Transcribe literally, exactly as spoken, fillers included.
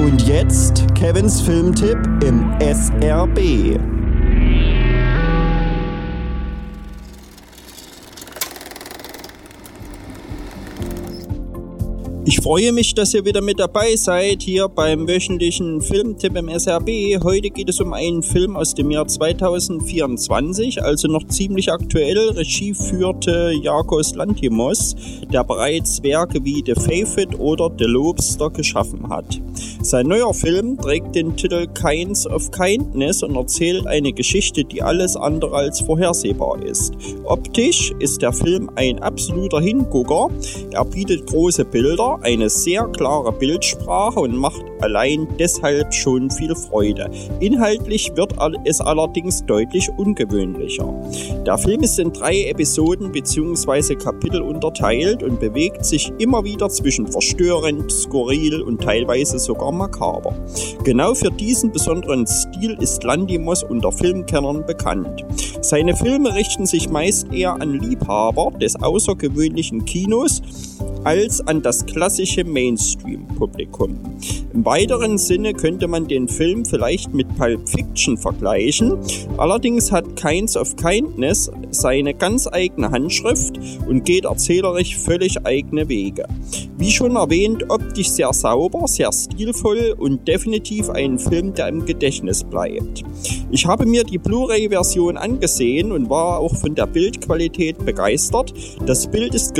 Und jetzt Kevins Filmtipp im S R B. Ich freue mich, dass ihr wieder mit dabei seid, hier beim wöchentlichen Filmtipp im S R B. Heute geht es um einen Film aus dem Jahr zweitausendvierundzwanzig, also noch ziemlich aktuell. Regie führte Yorgos Lanthimos, der bereits Werke wie The Favourite oder The Lobster geschaffen hat. Sein neuer Film trägt den Titel Kinds of Kindness und erzählt eine Geschichte, die alles andere als vorhersehbar ist. Optisch ist der Film ein absoluter Hingucker. Er bietet große Bilder, eine sehr klare Bildsprache und macht allein deshalb schon viel Freude. Inhaltlich wird es allerdings deutlich ungewöhnlicher. Der Film ist in drei Episoden bzw. Kapitel unterteilt und bewegt sich immer wieder zwischen verstörend, skurril und teilweise sogar makaber. Genau für diesen besonderen Stil ist Lanthimos unter Filmkennern bekannt. Seine Filme richten sich meist eher an Liebhaber des außergewöhnlichen Kinos als an das klassische Mainstream-Publikum. Im weiteren Sinne könnte man den Film vielleicht mit Pulp Fiction vergleichen, allerdings hat Kinds of Kindness seine ganz eigene Handschrift und geht erzählerisch völlig eigene Wege. Wie schon erwähnt, optisch sehr sauber, sehr stilvoll und definitiv ein Film, der im Gedächtnis bleibt. Ich habe mir die Blu-ray-Version angesehen und war auch von der Bildqualität begeistert. Das Bild ist